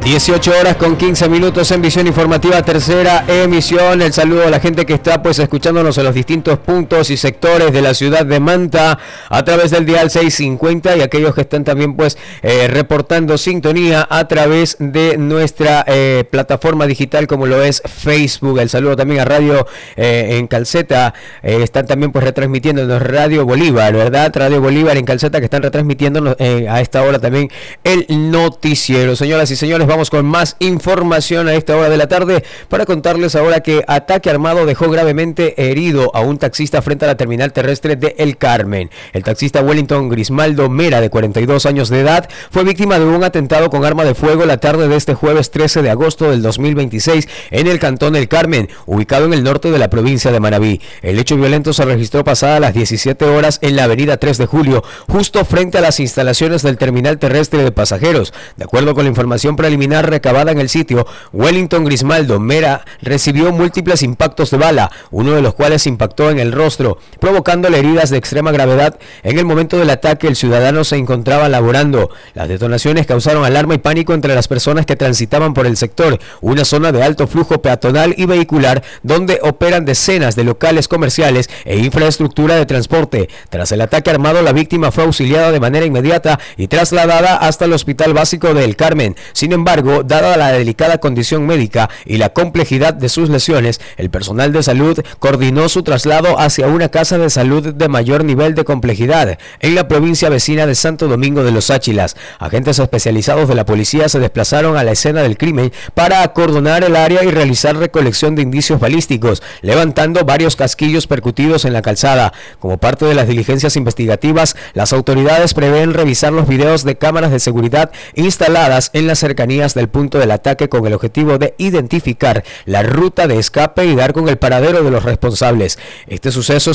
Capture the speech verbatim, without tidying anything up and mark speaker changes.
Speaker 1: dieciocho horas con quince minutos en Visión Informativa, tercera emisión. El saludo a la gente que está pues escuchándonos en los distintos puntos y sectores de la ciudad de Manta a través del dial seiscientos cincuenta y aquellos que están también pues eh, reportando sintonía a través de nuestra eh, plataforma digital como lo es Facebook. El saludo también a Radio eh, en Calceta, eh, están también pues retransmitiendo Radio Bolívar, ¿verdad? Radio Bolívar en Calceta que están retransmitiendo eh, a esta hora también el noticiero. Señoras y señores, vamos con más información a esta hora de la tarde para contarles ahora que ataque armado dejó gravemente herido a un taxista frente a la terminal terrestre de El Carmen. El taxista Wellington Grismaldo Mera, de cuarenta y dos años de edad, fue víctima de un atentado con arma de fuego la tarde de este jueves trece de agosto del dos mil veintiséis en el cantón El Carmen, ubicado en el norte de la provincia de Manabí. El hecho violento se registró pasadas las diecisiete horas en la avenida tres de julio, justo frente a las instalaciones del terminal terrestre de pasajeros. De acuerdo con la información preliminar recabada en el sitio, Wellington Grismaldo Mera recibió múltiples impactos de bala, uno de los cuales impactó en el rostro, provocándole heridas de extrema gravedad. En el momento del ataque, el ciudadano se encontraba laborando. Las detonaciones causaron alarma y pánico entre las personas que transitaban por el sector, una zona de alto flujo peatonal y vehicular donde operan decenas de locales comerciales e infraestructura de transporte. Tras el ataque armado, la víctima fue auxiliada de manera inmediata y trasladada hasta el Hospital Básico de El Carmen. Sin embargo, dada la delicada condición médica y la complejidad de sus lesiones, el personal de salud coordinó su traslado hacia una casa de salud de mayor nivel de complejidad en la provincia vecina de Santo Domingo de los Áchilas. Agentes especializados de la policía se desplazaron a la escena del crimen para acordonar el área y realizar recolección de indicios balísticos, levantando varios casquillos percutidos en la calzada. Como parte de las diligencias investigativas, las autoridades prevén revisar los videos de cámaras de seguridad instaladas en las cercanías del punto del ataque con el objetivo de identificar la ruta de escape y dar con el paradero de los responsables. Este suceso